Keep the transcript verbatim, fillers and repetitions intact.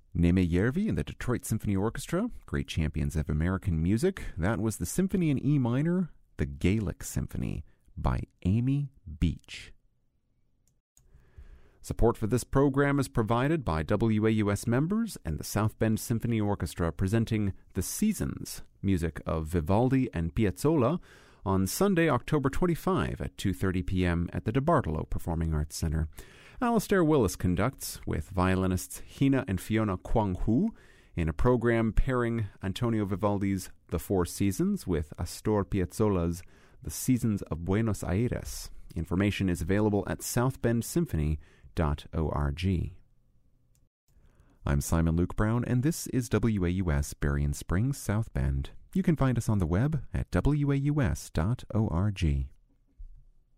Neme Järvi and the Detroit Symphony Orchestra, great champions of American music. That was the Symphony in E minor, the Gaelic Symphony, by Amy Beach. Support for this program is provided by W A U S members and the South Bend Symphony Orchestra, presenting The Seasons, music of Vivaldi and Piazzolla, on Sunday, October twenty-fifth at two thirty p.m. at the DeBartolo Performing Arts Center. Alastair Willis conducts with violinists Hina and Fiona Kwang-Hu in a program pairing Antonio Vivaldi's The Four Seasons with Astor Piazzolla's The Seasons of Buenos Aires. Information is available at south bend symphony dot org. I'm Simon Luke Brown, and this is W A U S Berrien Springs, South Bend. You can find us on the web at w a u s dot org.